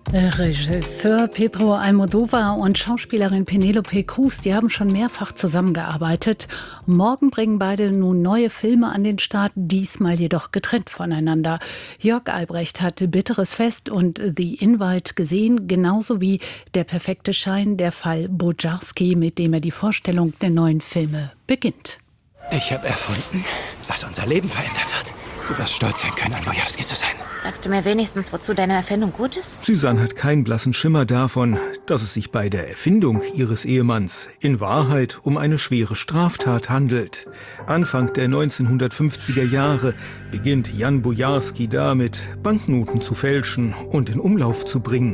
Regisseur Pedro Almodóvar und Schauspielerin Penélope Cruz, die haben schon mehrfach zusammengearbeitet. Morgen bringen beide nun neue Filme an den Start, diesmal jedoch getrennt voneinander. Jörg Albrecht hat Bitteres Fest und The Invite gesehen, genauso wie Der perfekte Schein, der Fall Bujalski, mit dem er die Vorstellung der neuen Filme beginnt. Ich habe erfunden, was unser Leben verändert hat. Du wirst stolz sein können, ein Bujalski zu sein. Sagst du mir wenigstens, wozu deine Erfindung gut ist? Susanne hat keinen blassen Schimmer davon, dass es sich bei der Erfindung ihres Ehemanns in Wahrheit um eine schwere Straftat handelt. Anfang der 1950er Jahre beginnt Jan Bujalski damit, Banknoten zu fälschen und in Umlauf zu bringen.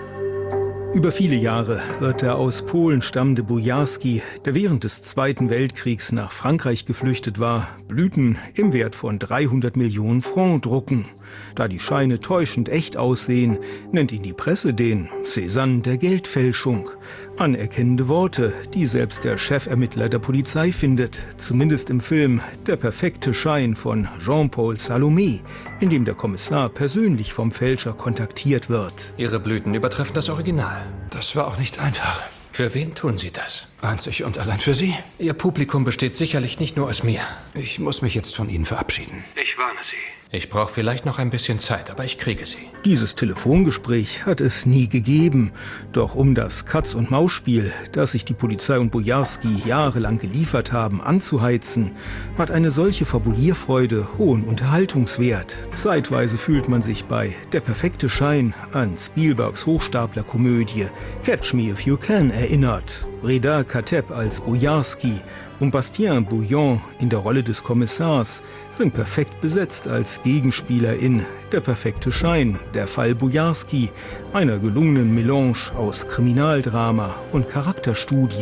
Über viele Jahre wird der aus Polen stammende Bujalski, der während des Zweiten Weltkriegs nach Frankreich geflüchtet war, Blüten im Wert von 300 Millionen Franc drucken. Da die Scheine täuschend echt aussehen, nennt ihn die Presse den Cézanne der Geldfälschung. Anerkennende Worte, die selbst der Chefermittler der Polizei findet, zumindest im Film Der perfekte Schein von Jean-Paul Salomé, in dem der Kommissar persönlich vom Fälscher kontaktiert wird. Ihre Blüten übertreffen das Original. Das war auch nicht einfach. Für wen tun Sie das? Einzig und allein für Sie. Ihr Publikum besteht sicherlich nicht nur aus mir. Ich muss mich jetzt von Ihnen verabschieden. Ich warne Sie. Ich brauche vielleicht noch ein bisschen Zeit, aber ich kriege sie. Dieses Telefongespräch hat es nie gegeben. Doch um das Katz-und-Maus-Spiel, das sich die Polizei und Bujalski jahrelang geliefert haben, anzuheizen, hat eine solche Fabulierfreude hohen Unterhaltungswert. Zeitweise fühlt man sich bei Der perfekte Schein an Spielbergs Hochstaplerkomödie Catch Me If You Can erinnert. Reda Kateb als Bujalski und Bastien Bouillon in der Rolle des Kommissars sind perfekt besetzt als Gegenspieler in Der perfekte Schein, der Fall Bujalski, einer gelungenen Melange aus Kriminaldrama und Charakterstudie.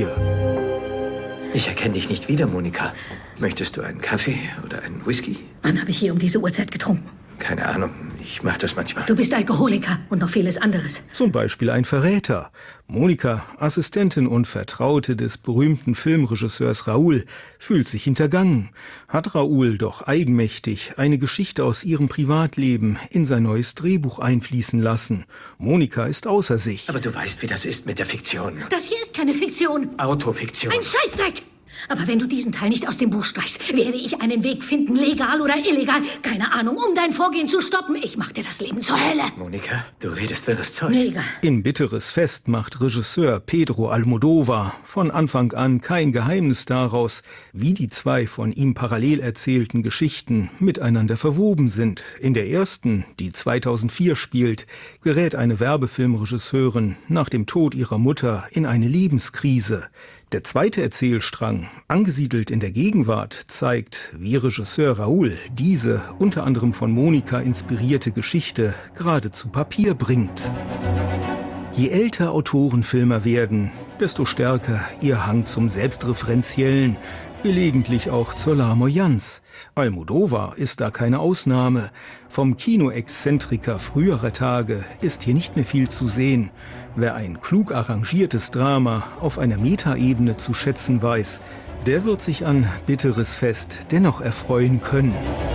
Ich erkenne dich nicht wieder, Monika. Möchtest du einen Kaffee oder einen Whisky? Wann habe ich hier um diese Uhrzeit getrunken? Keine Ahnung, ich mache das manchmal. Du bist Alkoholiker und noch vieles anderes. Zum Beispiel ein Verräter. Monika, Assistentin und Vertraute des berühmten Filmregisseurs Raoul, fühlt sich hintergangen. Hat Raoul doch eigenmächtig eine Geschichte aus ihrem Privatleben in sein neues Drehbuch einfließen lassen. Monika ist außer sich. Aber du weißt, wie das ist mit der Fiktion. Das hier ist keine Fiktion. Autofiktion. Ein Scheißdreck! Aber wenn du diesen Teil nicht aus dem Buch streichst, werde ich einen Weg finden, legal oder illegal, keine Ahnung, um dein Vorgehen zu stoppen. Ich mach dir das Leben zur Hölle. Monika, du redest wirres Zeug. Mega. In Bitteres Fest macht Regisseur Pedro Almodóvar von Anfang an kein Geheimnis daraus, wie die zwei von ihm parallel erzählten Geschichten miteinander verwoben sind. In der ersten, die 2004 spielt, gerät eine Werbefilmregisseurin nach dem Tod ihrer Mutter in eine Lebenskrise. Der zweite Erzählstrang, angesiedelt in der Gegenwart, zeigt, wie Regisseur Raoul diese unter anderem von Monika inspirierte Geschichte gerade zu Papier bringt. Je älter Autorenfilmer werden, desto stärker ihr Hang zum Selbstreferenziellen, gelegentlich auch zur Larmoyanz. Almodóvar ist da keine Ausnahme. Vom Kinoexzentriker früherer Tage ist hier nicht mehr viel zu sehen. Wer ein klug arrangiertes Drama auf einer Metaebene zu schätzen weiß, der wird sich an Bitteres Fest dennoch erfreuen können.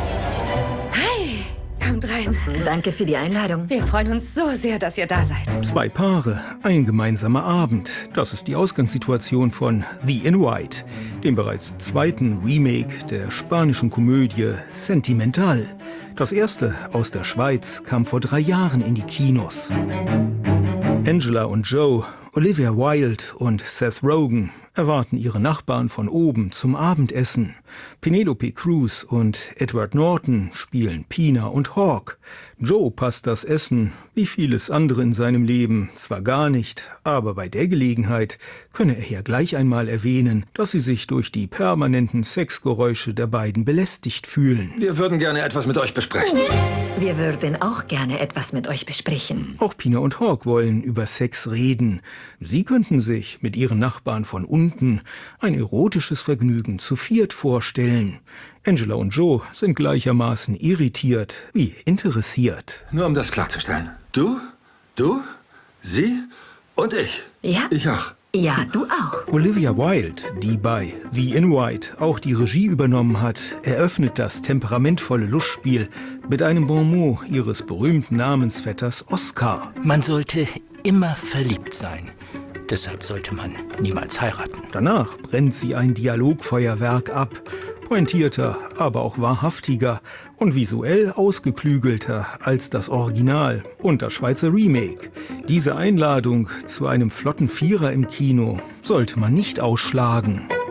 Kommt rein. Danke für die Einladung. Wir freuen uns so sehr, dass ihr da seid. Zwei Paare, ein gemeinsamer Abend. Das ist die Ausgangssituation von The Invite, dem bereits zweiten Remake der spanischen Komödie Sentimental. Das erste aus der Schweiz kam vor 3 Jahren in die Kinos. Angela und Joe, Olivia Wilde und Seth Rogen erwarten ihre Nachbarn von oben zum Abendessen. Penélope Cruz und Edward Norton spielen Pina und Hawk. Joe passt das Essen, wie vieles andere in seinem Leben, zwar gar nicht, aber bei der Gelegenheit könne er ja gleich einmal erwähnen, dass sie sich durch die permanenten Sexgeräusche der beiden belästigt fühlen. Wir würden gerne etwas mit euch besprechen. Wir würden auch gerne etwas mit euch besprechen. Auch Pina und Hawk wollen über Sex reden. Sie könnten sich mit ihren Nachbarn von unten ein erotisches Vergnügen zu viert vorstellen. Angela und Joe sind gleichermaßen irritiert wie interessiert. Nur um das klarzustellen. Du, sie und ich. Ja. Ich auch. Ja, du auch. Olivia Wilde, die bei The In White auch die Regie übernommen hat, eröffnet das temperamentvolle Lustspiel mit einem Bonmot ihres berühmten Namensvetters Oscar. Man sollte immer verliebt sein. Deshalb sollte man niemals heiraten. Danach brennt sie ein Dialogfeuerwerk ab. Pointierter, aber auch wahrhaftiger und visuell ausgeklügelter als das Original und das Schweizer Remake. Diese Einladung zu einem flotten Vierer im Kino sollte man nicht ausschlagen.